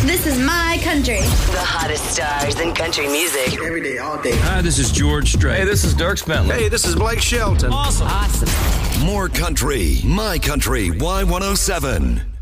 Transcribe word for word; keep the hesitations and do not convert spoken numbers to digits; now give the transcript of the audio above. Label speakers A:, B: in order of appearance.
A: This is my country.
B: The hottest stars in country music.
C: Every day, all day.
D: Hi, this is George Strait.
E: Hey, this is Dierks Bentley.
C: Hey, this is Blake Shelton.
E: Awesome.
B: Awesome.
F: More country. My Country Y one oh seven.